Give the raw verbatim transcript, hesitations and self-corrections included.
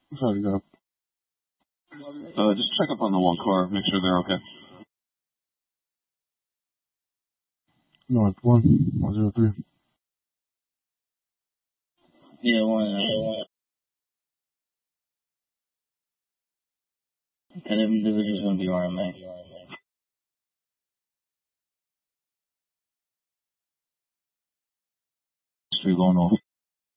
Sorry, go. Uh, just check up on the one car, make sure they're okay. North one, one zero three. Yeah, one. Uh, and them individuals gonna be R M A. Street going off.